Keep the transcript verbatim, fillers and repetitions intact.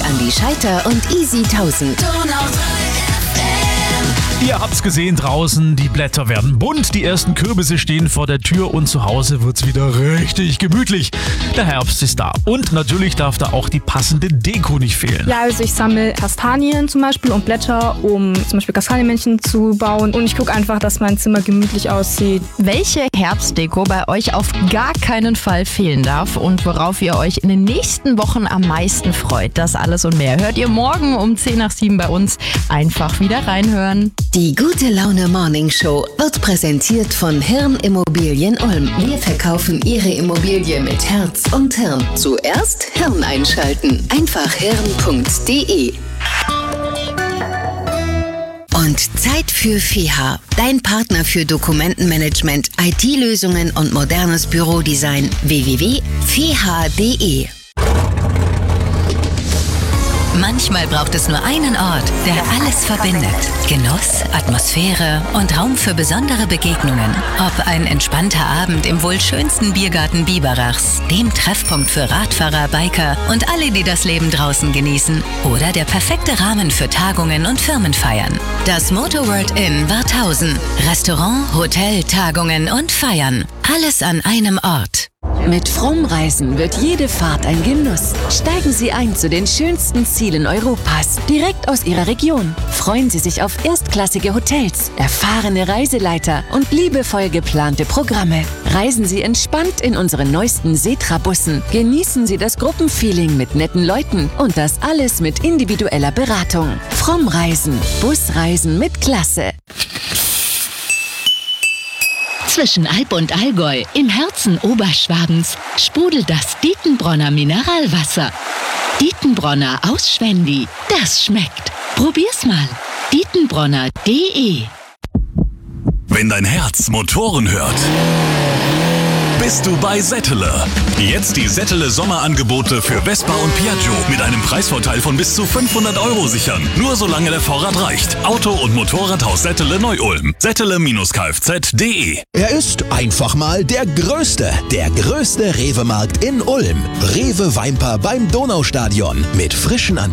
Andi Scheiter und Easy tausend. Ihr habt's gesehen draußen, die Blätter werden bunt, die ersten Kürbisse stehen vor der Tür und zu Hause wird's wieder richtig gemütlich. Der Herbst ist da und natürlich darf da auch die passende Deko nicht fehlen. Ja, also ich sammle Kastanien zum Beispiel und Blätter, um zum Beispiel Kastanienmännchen zu bauen, und ich gucke einfach, dass mein Zimmer gemütlich aussieht. Welche Herbstdeko bei euch auf gar keinen Fall fehlen darf und worauf ihr euch in den nächsten Wochen am meisten freut, das alles und mehr hört ihr morgen um zehn nach sieben bei uns. Einfach wieder reinhören. Die Gute Laune Morning Show wird präsentiert von Hirn Immobilien Ulm. Wir verkaufen Ihre Immobilie mit Herz und Hirn. Zuerst Hirn einschalten. Einfach hirn punkt de. Und Zeit für F E H A, dein Partner für Dokumentenmanagement, I T-Lösungen und modernes Bürodesign. w w w punkt f e h a punkt d e. Manchmal braucht es nur einen Ort, der alles verbindet. Genuss, Atmosphäre und Raum für besondere Begegnungen. Ob ein entspannter Abend im wohl schönsten Biergarten Biberachs, dem Treffpunkt für Radfahrer, Biker und alle, die das Leben draußen genießen. Oder der perfekte Rahmen für Tagungen und Firmenfeiern. Das Motorworld Inn Warthausen. Restaurant, Hotel, Tagungen und Feiern. Alles an einem Ort. Mit Fromm-Reisen wird jede Fahrt ein Genuss. Steigen Sie ein zu den schönsten Zielen Europas, direkt aus Ihrer Region. Freuen Sie sich auf erstklassige Hotels, erfahrene Reiseleiter und liebevoll geplante Programme. Reisen Sie entspannt in unseren neuesten Setra-Bussen. Genießen Sie das Gruppenfeeling mit netten Leuten und das alles mit individueller Beratung. Fromm-Reisen, Busreisen mit Klasse. Zwischen Alb und Allgäu, im Herzen Oberschwabens, sprudelt das Dietenbronner Mineralwasser. Dietenbronner aus Schwendi, das schmeckt. Probier's mal. Dietenbronner punkt de. Wenn dein Herz Motoren hört, bist du bei Settele. Jetzt die Settele Sommerangebote für Vespa und Piaggio mit einem Preisvorteil von bis zu fünfhundert Euro sichern. Nur solange der Vorrat reicht. Auto- und Motorradhaus Settele Neu-Ulm. Settele Kfz punkt de. Er ist einfach mal der Größte. Der größte Rewe-Markt in Ulm. Rewe Weinper beim Donaustadion. Mit frischen